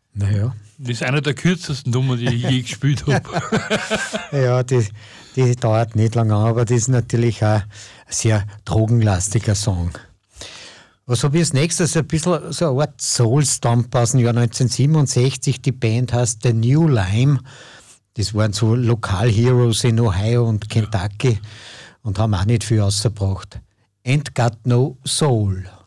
Naja. Das ist eine der kürzesten Nummern, die ich je gespielt habe. Ja, die dauert nicht lange an, aber das ist natürlich auch ein sehr drogenlastiger Song. Was habe ich als nächstes? Ein bisschen so eine Art Soul-Stomp aus dem Jahr 1967. Die Band heißt The New Lime. Das waren so Lokal-Heroes in Ohio und Kentucky und haben auch nicht viel rausgebracht. Ain't Got No Soul.